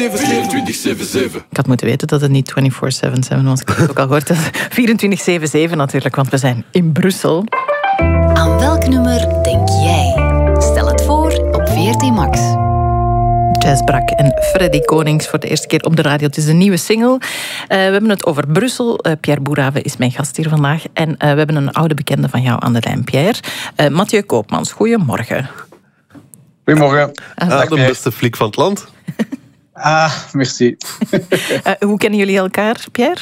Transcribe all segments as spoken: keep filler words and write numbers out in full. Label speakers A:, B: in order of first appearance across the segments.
A: vierentwintig zeven zeven.
B: Ik had moeten weten dat het niet vierentwintig zeven zeven was. Ik heb het ook al gehoord. vierentwintig zeven zeven natuurlijk, want we zijn in Brussel.
C: Aan welk nummer denk jij? Stel het voor op V R T Max.
B: Jazz Brak en Freddy Konings voor de eerste keer op de radio. Het is een nieuwe single. Uh, we hebben het over Brussel. Uh, Pierre Boerhaave is mijn gast hier vandaag. En uh, we hebben een oude bekende van jou aan de lijn, Pierre. Uh, Mathieu Koopmans, goedemorgen.
D: Goedemorgen.
E: Ah, ah, de beste flik van het land.
D: Ah, merci.
B: uh, hoe kennen jullie elkaar, Pierre?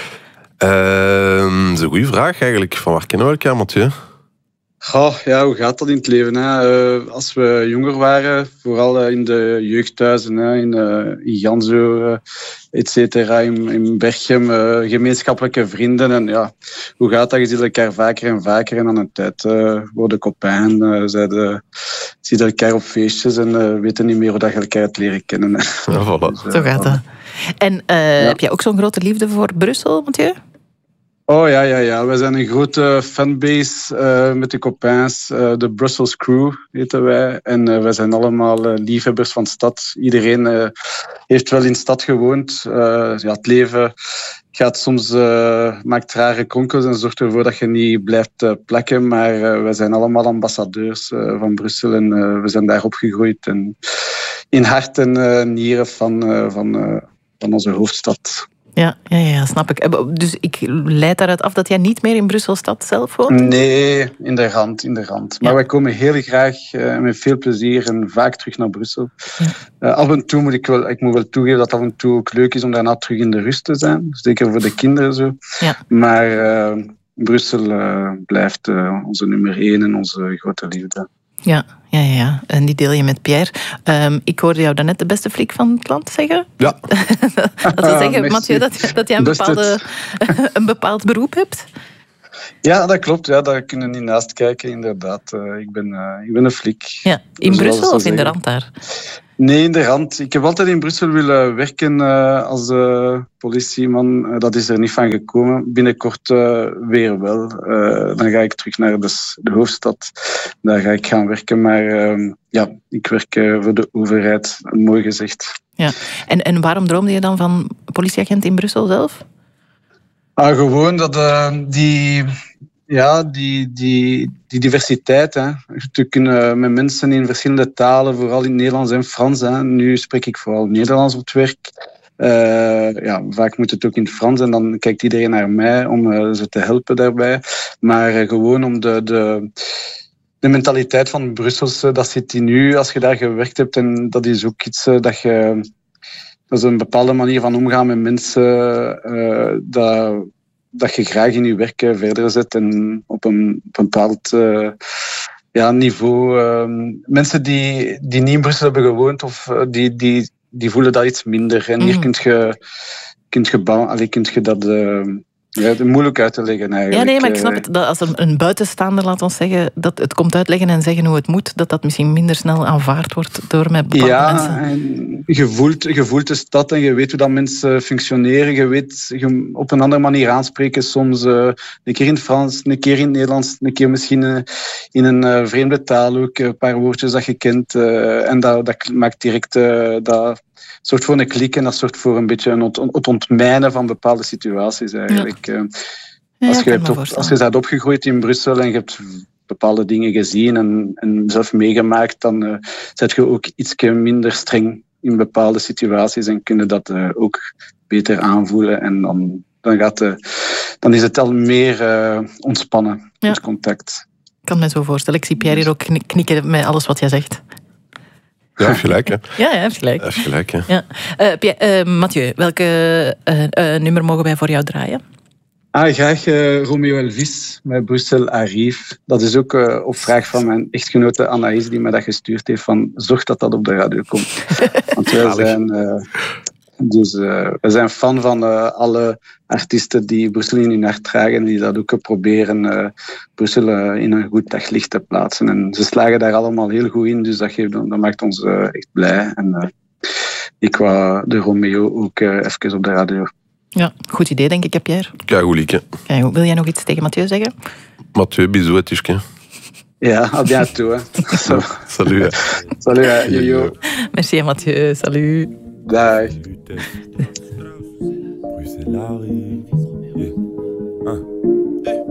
E: Uh, dat is een goede vraag eigenlijk. Van waar kennen we elkaar, Mathieu?
D: Goh, ja, hoe gaat dat in het leven? Hè? Uh, als we jonger waren, vooral uh, in de jeugdhuizen, hè? in, uh, in Ganzo, uh, et cetera, in, in Berchem, uh, gemeenschappelijke vrienden. En ja, hoe gaat dat? Je ziet elkaar vaker en vaker en aan een tijd uh, worden copain. Uh, zeiden, zie je elkaar op feestjes en uh, weten niet meer hoe dat je elkaar het leren kennen.
E: Ja, voilà.
D: Dus, uh,
B: Zo gaat dat. En uh,
D: ja.
B: heb jij ook zo'n grote liefde voor Brussel, Mathieu?
D: Oh ja, ja, ja. We zijn een grote fanbase uh, met de copains. Uh, de Brussels Crew heten wij. En uh, wij zijn allemaal uh, liefhebbers van de stad. Iedereen uh, heeft wel in de stad gewoond. Uh, ja, het leven gaat soms, uh, maakt rare kronkels en zorgt ervoor dat je niet blijft uh, plakken. Maar uh, wij zijn allemaal ambassadeurs uh, van Brussel en uh, we zijn daar opgegroeid. En in hart en uh, nieren van, uh, van, uh, van onze hoofdstad.
B: Ja, ja, ja, snap ik. Dus ik leid daaruit af dat jij niet meer in Brussel-stad zelf woont?
D: Nee, in de rand, in de rand. Maar ja. Wij komen heel graag uh, met veel plezier en vaak terug naar Brussel. Ja. Uh, af en toe moet ik wel, ik moet wel toegeven dat het af en toe ook leuk is om daarna terug in de rust te zijn. Zeker voor de kinderen zo. Ja. Maar uh, Brussel uh, blijft uh, onze nummer één en onze grote liefde.
B: Ja, ja, ja, en die deel je met Pierre. Um, ik hoorde jou daarnet de beste flik van het land zeggen.
E: Ja.
B: Dat wil zeggen, uh, Mathieu, dat, dat jij een, bepaalde, een bepaald beroep hebt?
D: Ja, dat klopt. Ja, daar kunnen we niet naast kijken, inderdaad. Uh, ik, ben, uh, ik ben een flik.
B: Ja, in Brussel of in de rand daar?
D: Nee, in de rand. Ik heb altijd in Brussel willen werken uh, als uh, politieman. Uh, dat is er niet van gekomen. Binnenkort uh, weer wel. Uh, dan ga ik terug naar de, de hoofdstad. Daar ga ik gaan werken. Maar uh, ja, ik werk uh, voor de overheid. Mooi gezegd.
B: Ja. En, en waarom droomde je dan van politieagent in Brussel zelf?
D: Ah, gewoon dat uh, die... Ja, die, die, die diversiteit. Hè. Te kunnen met mensen in verschillende talen, vooral in Nederlands en Frans. Hè. Nu spreek ik vooral Nederlands op het werk. Uh, ja, vaak moet het ook in het Frans en dan kijkt iedereen naar mij om uh, ze te helpen daarbij. Maar uh, gewoon om de, de, de mentaliteit van Brusselse, dat zit in nu als je daar gewerkt hebt. En dat is ook iets uh, dat je... Dat is een bepaalde manier van omgaan met mensen. Uh, dat... dat je graag in je werk verder zet en op een bepaald uh, ja, niveau. Uh, mensen die, die niet in Brussel hebben gewoond, of uh, die, die, die voelen dat iets minder. En hier mm. kun je, kunt je, allee, kunt je dat... Uh, Ja, het is moeilijk uit te leggen eigenlijk.
B: Ja, nee, maar ik snap het. Dat als een, een buitenstaander, laat ons zeggen, dat het komt uitleggen en zeggen hoe het moet, dat dat misschien minder snel aanvaard wordt door met bepaalde
D: ja,
B: mensen.
D: Ja, je voelt, je voelt de stad en je weet hoe dat mensen functioneren. Je weet je op een andere manier aanspreken. Soms uh, een keer in het Frans, een keer in het Nederlands, een keer misschien uh, in een uh, vreemde taal ook. Een paar woordjes dat je kent. Uh, en dat, dat maakt direct... Uh, dat, zorgt voor een klik en dat zorgt voor een beetje een ont- het ontmijnen van bepaalde situaties eigenlijk. Ja. Ja, als, je hebt op, als je bent opgegroeid in Brussel en je hebt bepaalde dingen gezien en, en zelf meegemaakt, dan uh, zet je ook iets minder streng in bepaalde situaties en kun je dat uh, ook beter aanvoelen en dan, dan, gaat de, dan is het al meer uh, ontspannen, ja. Het contact.
B: Ik kan me zo voorstellen. Ik zie Pierre hier ook knikken met alles wat jij zegt.
E: Ja, hij heeft gelijk, hè?
B: Ja, hij heeft gelijk.
E: Hij heeft gelijk, hè?
B: Ja. Uh, Pierre, uh, Mathieu, welke uh, uh, nummer mogen wij voor jou draaien?
D: Ah, graag uh, Romeo Elvis met Brussel Arrive. Dat is ook uh, op vraag van mijn echtgenote Anaïs die mij dat gestuurd heeft van zorg dat dat op de radio komt. Want wij zijn, uh, dus, uh, wij zijn fan van uh, alle artiesten die Brussel in hun hart dragen en die dat ook proberen uh, Brussel uh, in een goed daglicht te plaatsen. En ze slagen daar allemaal heel goed in, dus dat, geeft, dat maakt ons uh, echt blij. En uh, ik wou de Romeo ook uh, even op de radio.
B: Ja, goed idee denk ik, hè, Pierre.
E: Kijk goed, Lieke.
B: Kijk, wil jij nog iets tegen Mathieu zeggen?
E: Mathieu, bisous, Tuske.
D: Ja, à bientôt. Hè.
E: Salut.
D: Salut, yo.
B: Merci, Mathieu. Salut.
D: Dag.
A: Bruxelles arrive. Yeah.